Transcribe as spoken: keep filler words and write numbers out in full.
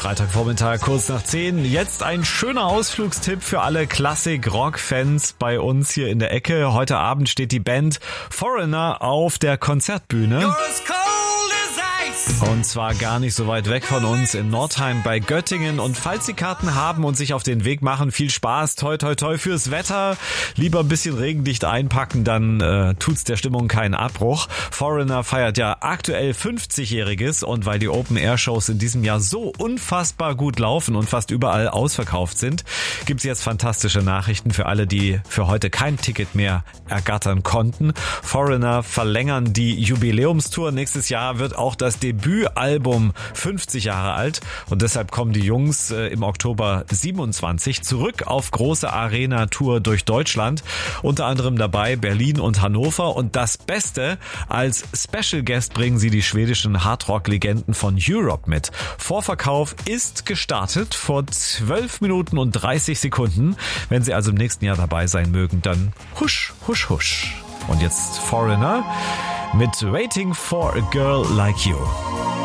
Freitagvormittag, kurz nach zehn. Jetzt ein schöner Ausflugstipp für alle Klassik-Rock-Fans bei uns hier in der Ecke. Heute Abend steht die Band Foreigner auf der Konzertbühne. Und zwar gar nicht so weit weg von uns in Nordheim bei Göttingen. Und falls Sie Karten haben und sich auf den Weg machen, viel Spaß, toi toi toi fürs Wetter. Lieber ein bisschen regendicht einpacken, dann äh, tut's der Stimmung keinen Abbruch. Foreigner feiert ja aktuell fünfzigjähriges und weil die Open-Air-Shows in diesem Jahr so unfassbar gut laufen und fast überall ausverkauft sind, gibt's jetzt fantastische Nachrichten für alle, die für heute kein Ticket mehr ergattern konnten. Foreigner verlängern die Jubiläumstour. Nächstes Jahr wird auch das Debütalbum fünfzig Jahre alt und deshalb kommen die Jungs äh, im Oktober siebenundzwanzig zurück auf große Arena-Tour durch Deutschland. Unter anderem dabei Berlin und Hannover und das Beste, als Special Guest bringen sie die schwedischen Hardrock-Legenden von Europe mit. Vorverkauf ist gestartet vor zwölf Minuten und dreißig Sekunden. Wenn Sie also im nächsten Jahr dabei sein mögen, dann husch, husch, husch. Und jetzt Foreigner mit Waiting for a Girl Like You.